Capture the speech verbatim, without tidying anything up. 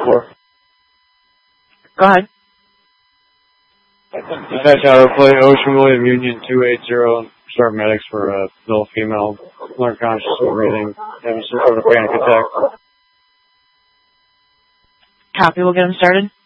four. Go ahead. Dispatch auto play Ocean William Union two eight zero. Start medics for a uh, little female, unconscious breathing, having some sort of panic attack. Copy, we'll get them started.